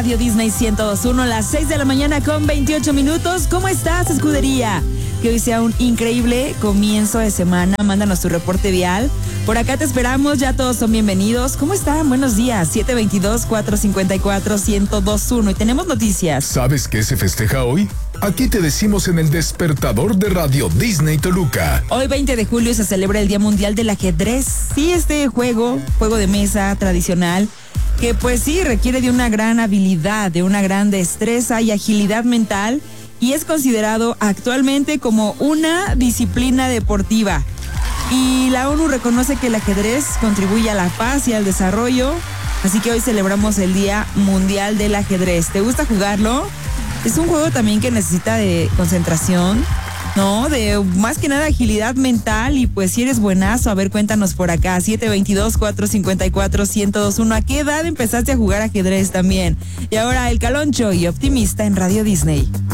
Radio Disney 102.1, las 6 de la mañana con 28 minutos. ¿Cómo estás, escudería? Que hoy sea un increíble comienzo de semana. Mándanos tu reporte vial. Por acá te esperamos, ya todos son bienvenidos. ¿Cómo están? Buenos días, 722-454-1021. Y tenemos noticias. ¿Sabes qué se festeja hoy? Aquí te decimos en el despertador de Radio Disney Toluca. Hoy 20 de julio se celebra el Día Mundial del Ajedrez. Sí, este juego de mesa tradicional, que pues sí requiere de una gran habilidad, de una gran destreza y agilidad mental, y es considerado actualmente como una disciplina deportiva. Y la ONU reconoce que el ajedrez contribuye a la paz y al desarrollo, así que hoy celebramos el Día Mundial del Ajedrez. ¿Te gusta jugarlo? Es un juego también que necesita de concentración, ¿no? De más que nada agilidad mental, y pues si eres buenazo, a ver, cuéntanos por acá, 722-454-1021. ¿A qué edad empezaste a jugar ajedrez también? Y ahora el Caloncho y Optimista en Radio Disney.